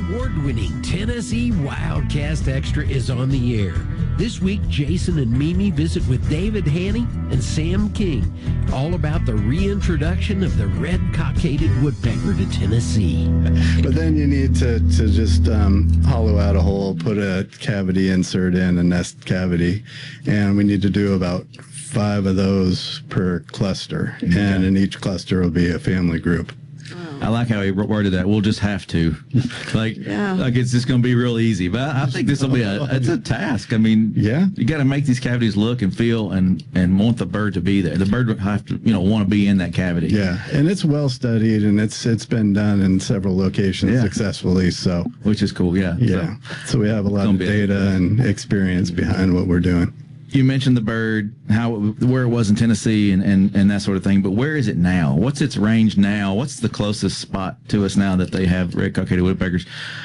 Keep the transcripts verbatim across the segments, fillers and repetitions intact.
award-winning Tennessee Wildcast Extra is on the air. This week, Jason and Mimi visit with David Haney and Sam King, all about the reintroduction of the red cockaded woodpecker to Tennessee. But then you need to, to just um, hollow out a hole, put a cavity insert in, a nest cavity, and we need to do about five of those per cluster, okay. And in each cluster will be a family group. I like how he worded that. We'll just have to, like, yeah. like it's just going to be real easy. But I think this will be a it's a task. I mean, yeah, you got to make these cavities look and feel and and want the bird to be there. The bird would have to, you know, want to be in that cavity. Yeah, and it's well studied and it's it's been done in several locations yeah. successfully. So, which is cool. Yeah, yeah. So, so we have a lot of data and experience behind what we're doing. You mentioned the bird, how where it was in Tennessee and, and, and that sort of thing, but where is it now? What's its range now? What's the closest spot to us now that they have red cockaded woodpeckers?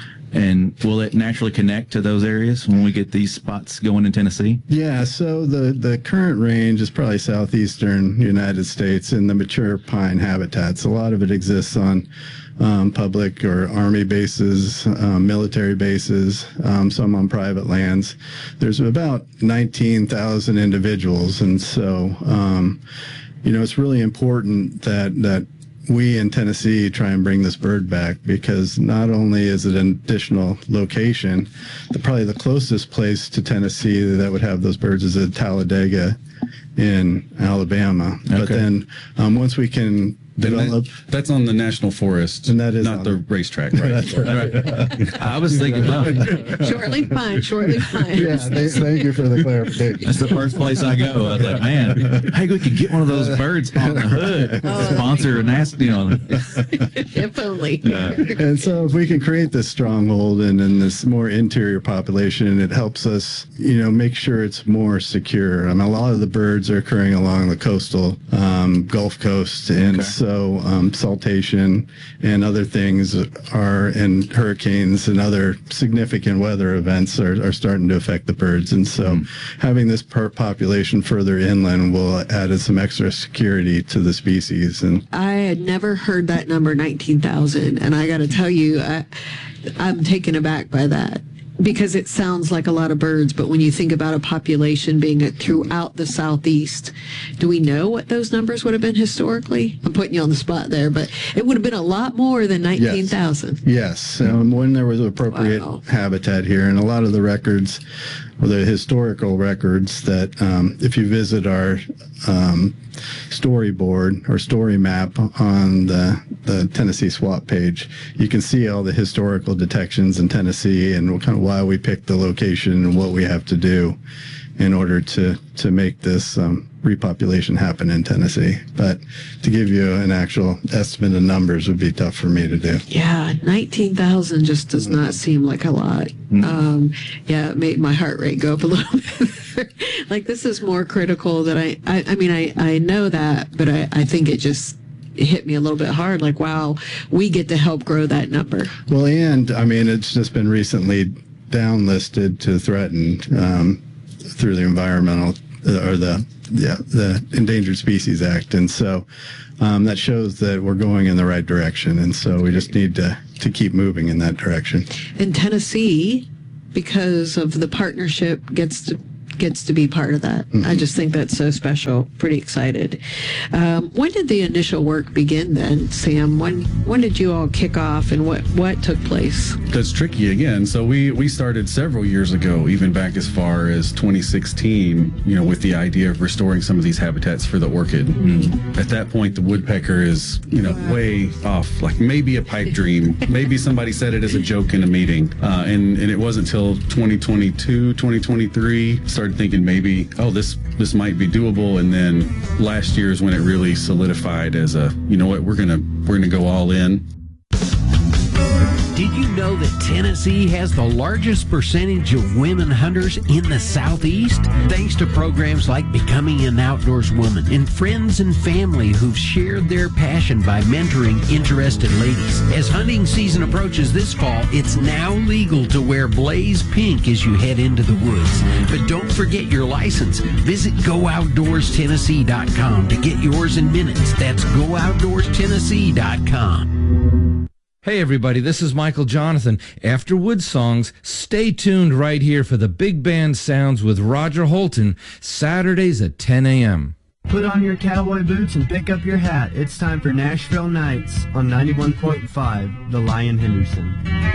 And will it naturally connect to those areas when we get these spots going in Tennessee? Yeah, so the, the current range is probably southeastern United States in the mature pine habitats. A lot of it exists on um, public or Army bases, um, military bases, um, some on private lands. There's about nineteen thousand individuals, and so, um, you know, it's really important that that we in Tennessee try and bring this bird back, because not only is it an additional location, the, probably the closest place to Tennessee that would have those birds is at Talladega in Alabama. Okay. But then um, once we can develop... That, that's on the National Forest, and that is not the racetrack, right? That's right. right. I was thinking about Shortly Pine, Shortly Pine. Yeah, they, thank you for the clarification. That's the first place I go. I was like, man, hey, we could get one of those birds on the hood. Oh, sponsor a nasty on it. If only. Yeah. And so if we can create this stronghold and, and this more interior population, it helps us, you know, make sure it's more secure. I mean, a lot of the birds are occurring along the coastal um, Gulf Coast, and okay. so um, saltation and other things are, and hurricanes and other significant weather events are, are starting to affect the birds. And so mm. having this per population further inland will add some extra security to the species. And I had never heard that number, nineteen thousand, and I got to tell you, I, I'm taken aback by that, because it sounds like a lot of birds, but when you think about a population being throughout the southeast, do we know what those numbers would have been historically? I'm putting you on the spot there, but it would have been a lot more than nineteen thousand. Yes, yes. Um, when there was appropriate wow. habitat here, and a lot of the records, or the historical records that um, if you visit our um, storyboard or story map on the, the Tennessee SWAT page, you can see all the historical detections in Tennessee and what kind of why we picked the location and what we have to do in order to, to make this um, repopulation happen in Tennessee. But to give you an actual estimate of numbers would be tough for me to do. Yeah, nineteen thousand just does not seem like a lot. Mm-hmm. Um, yeah, it made my heart rate go up a little bit. Like, this is more critical than I, I, I mean, I, I know that, but I, I think it just it hit me a little bit hard. Like, wow, we get to help grow that number. Well, and, I mean, it's just been recently downlisted to threatened um, through the environmental, uh, or the, yeah, the Endangered Species Act. And so um, that shows that we're going in the right direction. And so we just need to, to keep moving in that direction. In Tennessee, because of the partnership, gets to gets to be part of that. Mm-hmm. I just think that's so special. Pretty excited. Um, when did the initial work begin then, Sam? When when did you all kick off, and what, what took place? That's tricky again. So we, we started several years ago, even back as far as twenty sixteen, you know, with the idea of restoring some of these habitats for the orchid. Mm-hmm. At that point, the woodpecker is, you know, wow. way off, like maybe a pipe dream. Maybe somebody said it as a joke in a meeting. Uh, and, and it wasn't until twenty twenty-two, twenty twenty-three, started thinking maybe, oh, this this might be doable. And then last year is when it really solidified as a, you know what, we're gonna we're gonna go all in. Did you know that Tennessee has the largest percentage of women hunters in the Southeast? Thanks to programs like Becoming an Outdoors Woman and friends and family who've shared their passion by mentoring interested ladies. As hunting season approaches this fall, it's now legal to wear blaze pink as you head into the woods. But don't forget your license. Visit go outdoors tennessee dot com to get yours in minutes. That's go outdoors tennessee dot com. Hey everybody, this is Michael Jonathan. After Wood Songs, stay tuned right here for the Big Band Sounds with Roger Holton, Saturdays at ten a.m. Put on your cowboy boots and pick up your hat. It's time for Nashville Nights on ninety-one point five, The Lion Henderson.